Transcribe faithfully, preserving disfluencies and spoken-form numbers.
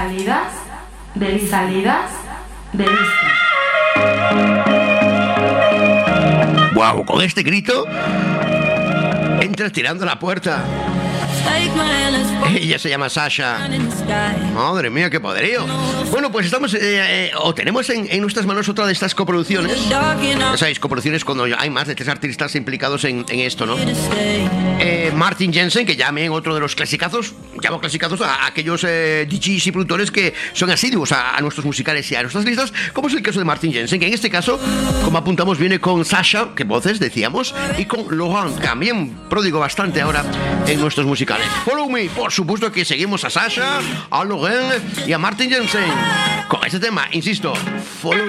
salidas, de salidas, de vista. Wow, con este grito entras tirando la puerta. Ella se llama Sasha. Madre mía, qué poderío. Bueno, pues estamos eh, eh, o tenemos en, en nuestras manos otra de estas coproducciones. Ya sabéis, coproducciones cuando hay más de tres artistas implicados en, en esto, ¿no? Eh, Martin Jensen, que llamen otro de los clasicazos, llamo clasicazos a, a aquellos eh, D Js y productores que son asiduos a, a nuestros musicales y a nuestras listas, como es el caso de Martin Jensen, que en este caso, como apuntamos, viene con Sasha, que voces decíamos, y con Laurent, también pródigo bastante ahora en nuestros musicales. Follow Me, por supuesto que seguimos a Sasha, a Laurent y a Martin Jensen con este tema, insisto, Follow